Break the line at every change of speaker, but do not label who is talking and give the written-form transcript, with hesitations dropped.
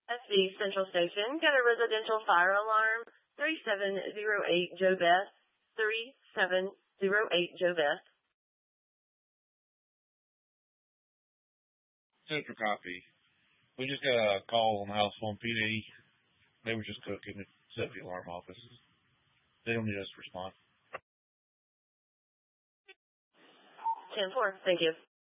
SV Central Station, got a residential fire alarm, 3708 Joe Beth, 3708 Joe Beth.
Central copy. We just got a call on the house phone PD. They were just cooking at set the alarm office. They don't need us to respond.
10-4, thank you.